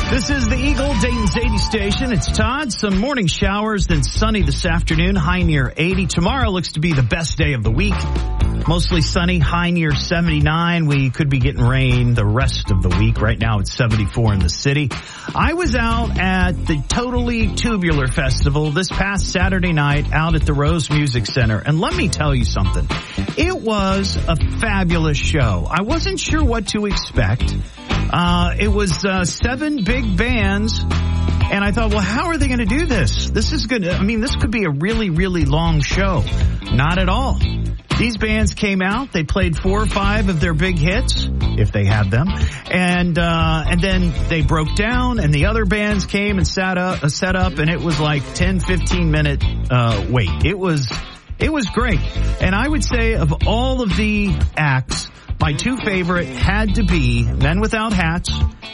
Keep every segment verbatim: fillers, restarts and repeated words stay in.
This is the Eagle, Dayton's eighty station. It's Todd. Some morning showers, then sunny this afternoon, high near eighty. Tomorrow looks to be the best day of the week. Mostly sunny, high near seventy-nine. We could be getting rain the rest of the week. Right now it's seventy-four in the city. I was out at the Totally Tubular Festival this past Saturday night out at the Rose Music Center. And let me tell you something. It was a fabulous show. I wasn't sure what to expect. Uh, it was uh, seven big bands. And I thought, well, how are they going to do this? This is good. I mean, this could be a really, really long show. Not at all. These bands came out. They played four or five of their big hits, if they had them, and uh and then they broke down, and the other bands came and sat up, uh, set up, and it was like ten, fifteen minute uh wait. It was it was great, and I would say of all of the acts, my two favorite had to be Men Without Hats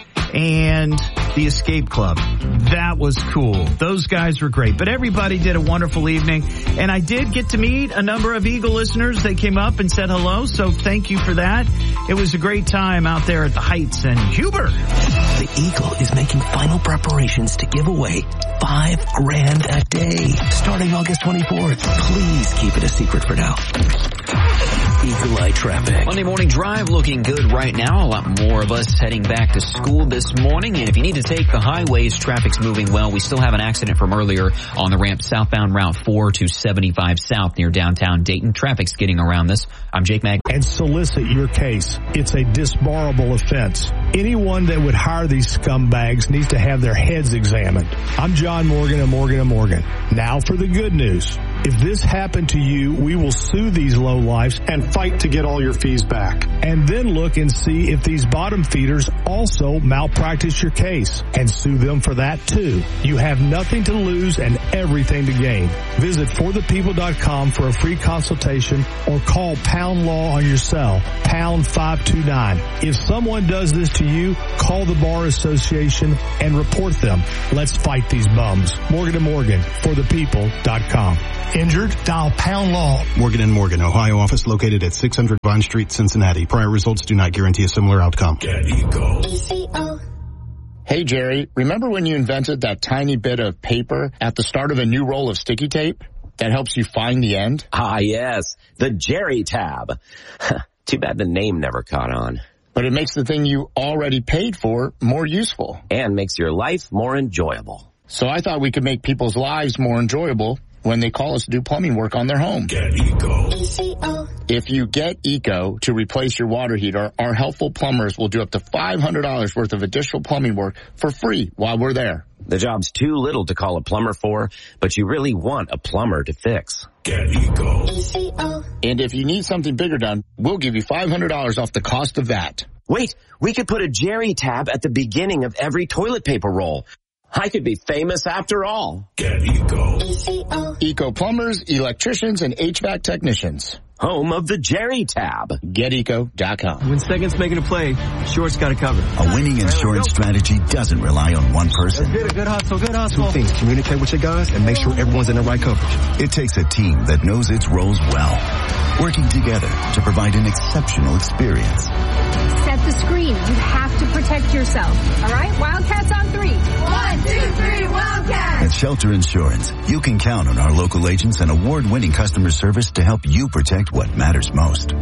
and the Escape Club. That was cool. Those guys were great. But everybody did a wonderful evening. And I did get to meet a number of Eagle listeners. They came up and said hello, so thank you for that. It was a great time out there at the Heights and Huber. The Eagle is making final preparations to give away five grand a day starting August twenty-fourth. Please keep it a secret for now. Eagle Eye Traffic. Monday morning drive looking good right now. A lot more of us heading back to school this morning. And if you need to take the highways, traffic's moving well. We still have an accident from earlier on the ramp southbound Route four to seventy-five South near downtown Dayton. Traffic's getting around this. I'm Jake Mag. And solicit your case. It's a disbarable offense. Anyone that would hire these scumbags needs to have their heads examined. I'm John Morgan of Morgan and Morgan. Now for the good news. If this happened to you, we will sue these lowlifes and fight to get all your fees back. And then look and see if these bottom feeders also malpractice your case and sue them for that too. You have nothing to lose and everything to gain. Visit for the people dot com for a free consultation or call Pound Law on your cell, pound five two nine. If someone does this to you, call the Bar Association and report them. Let's fight these bums. Morgan and Morgan, for the people dot com. Injured? Dial Pound Law. Morgan and Morgan, Ohio office located at six hundred Vine Street, Cincinnati. Prior results do not guarantee a similar outcome. Get Eagle. Hey, Jerry, remember when you invented that tiny bit of paper at the start of a new roll of sticky tape that helps you find the end? Ah, yes, the Jerry tab. Too bad the name never caught on. But it makes the thing you already paid for more useful. And makes your life more enjoyable. So I thought we could make people's lives more enjoyable when they call us to do plumbing work on their home. Get Eco. If you get Eco to replace your water heater, our helpful plumbers will do up to five hundred dollars worth of additional plumbing work for free while we're there. The job's too little to call a plumber for, but you really want a plumber to fix. Get Eco. And if you need something bigger done, we'll give you five hundred dollars off the cost of that. Wait, we could put a Jerry tab at the beginning of every toilet paper roll. I could be famous after all. Get Eco. Eco plumbers, electricians, and H V A C technicians. Home of the Jerry tab. Get Eco dot com. When Second's making a play, Short's got it covered. A winning insurance strategy doesn't rely on one person. Good, good hustle, good hustle. Two things. Communicate with your guys and make sure everyone's in the right coverage. It takes a team that knows its roles well, working together to provide an exceptional experience. Set the screen. You have to protect yourself. All right? Wildcats on three. One, two, three, Wildcats! At Shelter Insurance, you can count on our local agents and award-winning customer service to help you protect what matters most.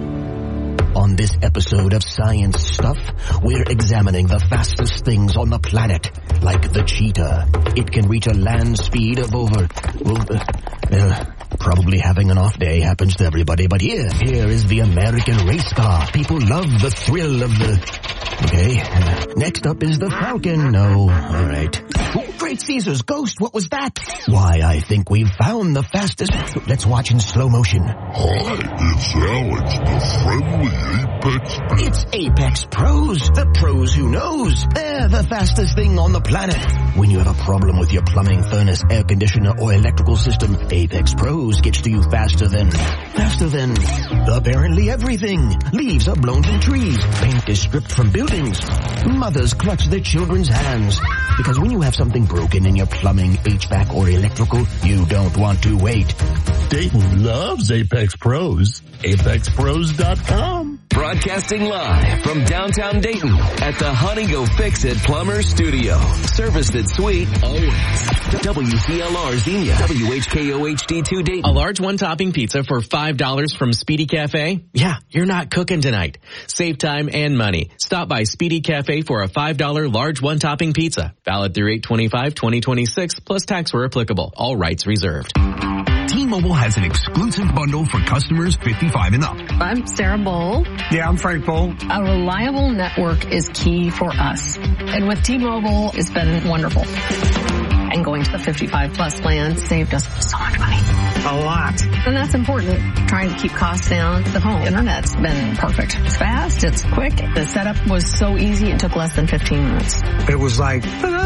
On this episode of Science Stuff, we're examining the fastest things on the planet, like the cheetah. It can reach a land speed of over... Well, uh, uh, probably having an off day happens to everybody, but here, here is the American race car. People love the thrill of the... Okay, uh, next up is the Falcon. No, all right. Oh, Great Caesar's ghost, what was that? Why, I think we've found the fastest... Let's watch in slow motion. Hi, it's Alex, the friendly Apex Pros. It's Apex Pros, the pros who knows. They're the fastest thing on the planet. When you have a problem with your plumbing, furnace, air conditioner, or electrical system, Apex Pros gets to you faster than... Faster than... apparently everything. Leaves are blown from trees. Paint is stripped from buildings. Mothers clutch their children's hands. Because when you have something broken in your plumbing, H V A C, or electrical, you don't want to wait. Dayton loves Apex Pros. Apex Pros dot com. Broadcasting live from downtown Dayton at the Honey Go Fix-It Plumber Studio. Serviced at Sweet always. W C L R Xenia. W H K O H D two Dayton. A large one-topping pizza for five dollars from Speedy Cafe? Yeah, you're not cooking tonight. Save time and money. Stop by Speedy Cafe for a five dollar large one-topping pizza. Valid through eight twenty-five twenty twenty-six plus tax where applicable. All rights reserved. T-Mobile has an exclusive bundle for customers fifty-five and up. I'm Sarah Bowl. Yeah, I'm Frank Bowl. A reliable network is key for us. And with T-Mobile, it's been wonderful. And going to the fifty-five plus plan saved us so much money. A lot. And that's important. Trying to keep costs down. The home internet's been perfect. It's fast. It's quick. The setup was so easy. It took less than fifteen minutes. It was like,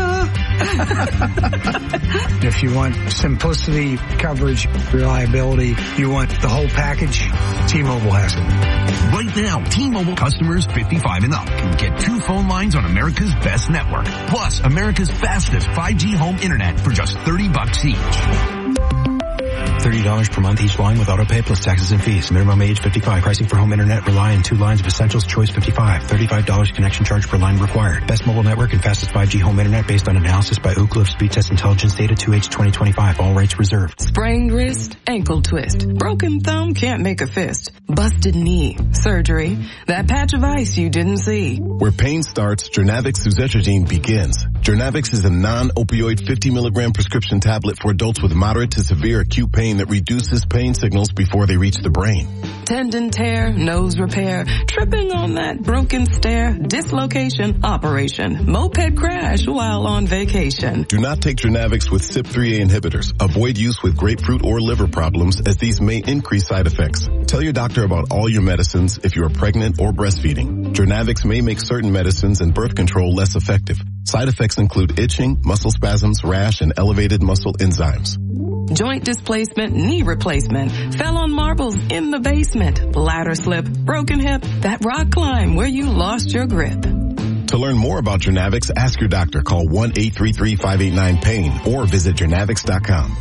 if you want simplicity, coverage, reliability, you want the whole package, T-Mobile has it. Right now, T-Mobile customers fifty-five and up can get two phone lines on America's best network, plus America's fastest five G home internet for just thirty bucks each. thirty dollars per month each line with auto pay plus taxes and fees. Minimum age fifty-five. Pricing for home internet rely on two lines of essentials. Choice fifty-five. thirty-five dollars connection charge per line required. Best mobile network and fastest five G home internet based on analysis by Ookla of Speed Test Intelligence Data two H twenty twenty-five. All rights reserved. Sprained wrist, ankle twist. Broken thumb can't make a fist. Busted knee. Surgery. That patch of ice you didn't see. Where pain starts, Jernavix suzetrigine begins. Jernavix is a non-opioid fifty milligram prescription tablet for adults with moderate to severe acute pain that reduces pain signals before they reach the brain. Tendon tear, nose repair, tripping on that broken stair, dislocation, operation, moped crash while on vacation. Do not take Jernavix with C Y P three A inhibitors. Avoid use with grapefruit or liver problems as these may increase side effects. Tell your doctor about all your medicines if you are pregnant or breastfeeding. Jernavix may make certain medicines and birth control less effective. Side effects include itching, muscle spasms, rash, and elevated muscle enzymes. Joint displacement, knee replacement, fell on marbles in the basement, ladder slip, broken hip, that rock climb where you lost your grip. To learn more about Jernavix, ask your doctor. Call one eight three three, five eight nine, pain or visit Jernavix dot com.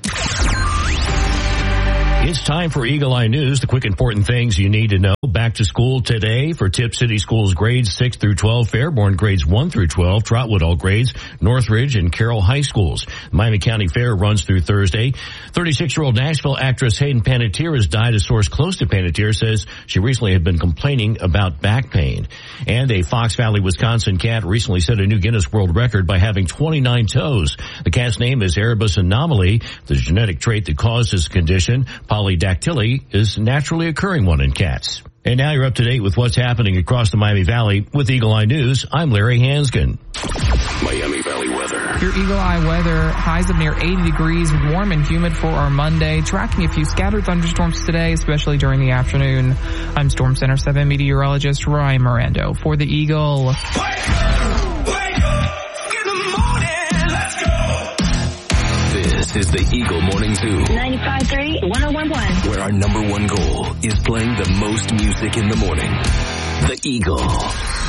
It's time for Eagle Eye News, the quick important things you need to know. Back to school today for Tip City Schools grades six through twelve, Fairborn grades one through twelve, Trotwood all grades, Northridge and Carroll High Schools. Miami County Fair runs through Thursday. thirty-six-year-old Nashville actress Hayden Panettiere has died. A source close to Panettiere says she recently had been complaining about back pain. And a Fox Valley, Wisconsin cat recently set a new Guinness World Record by having twenty-nine toes. The cat's name is Erebus anomaly. The genetic trait that caused this condition, polydactyly, is a naturally occurring one in cats. And now you're up to date with what's happening across the Miami Valley with Eagle Eye News. I'm Larry Hansgen. Miami Valley weather. Your Eagle Eye weather, highs of near eighty degrees, warm and humid for our Monday. Tracking a few scattered thunderstorms today, especially during the afternoon. I'm Storm Center seven meteorologist Ryan Mirando for the Eagle. Wake up, wake up, in the morning, let's go. This is the Eagle Morning Zoo. ninety-five point three, one oh one point one. Where our number one goal is playing the most music in the morning. The Eagle.